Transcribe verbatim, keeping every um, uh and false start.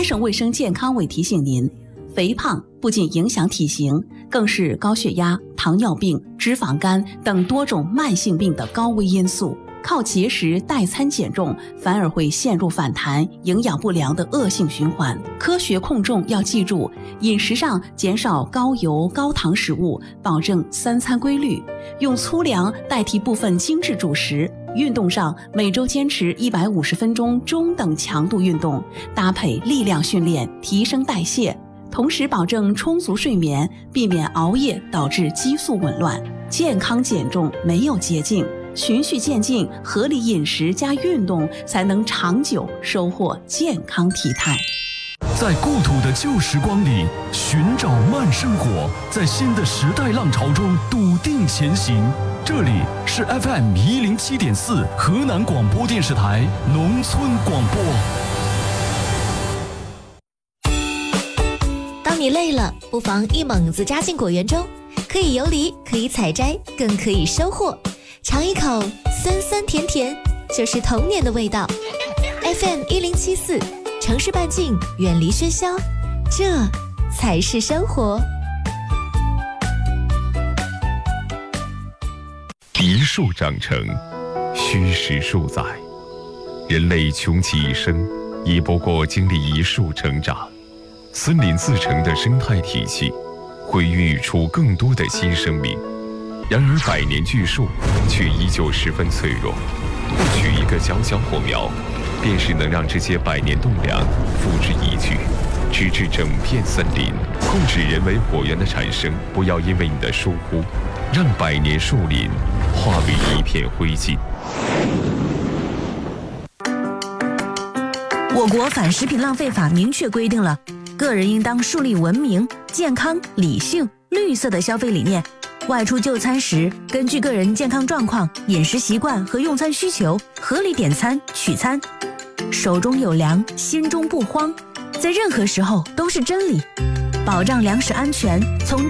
省卫生健康委提醒您，肥胖不仅影响体型，更是高血压、糖尿病、脂肪肝等多种慢性病的高危因素。靠节食代餐减重，反而会陷入反弹、营养不良的恶性循环。科学控重要记住，饮食上减少高油高糖食物，保证三餐规律，用粗粮代替部分精致主食。运动上，每周坚持一百五十分钟中等强度运动，搭配力量训练，提升代谢，同时保证充足睡眠，避免熬夜导致激素紊乱。健康减重没有捷径，循序渐进，合理饮食加运动，才能长久收获健康体态。 在故土的旧时光里寻找慢生活，在新的时代浪潮中笃定前行。这里是 F M 一零七点四河南广播电视台农村广播。 当你累了，不妨一猛子扎进果园中，可以游离，可以采摘，更可以收获。尝一口酸酸甜甜，就是童年的味道。F M 一零七四，城市半径，远离喧嚣，这才是生活。 一树长成，虚实数载。人类穷其一生，亦不过经历一树成长。森林自成的生态体系，会孕育出更多的新生命。然而百年巨树却依旧十分脆弱，不取一个小小火苗，便是能让这些百年栋梁付之一炬，直至整片森林。控制人为火源的产生，不要因为你的疏忽，让百年树林化为一片灰烬。 我国反食品浪费法明确规定了，个人应当树立文明、健康、理性、绿色的消费理念。外出就餐时，根据个人健康状况、饮食习惯和用餐需求，合理点餐取餐。手中有粮，心中不慌，在任何时候都是真理。保障粮食安全，从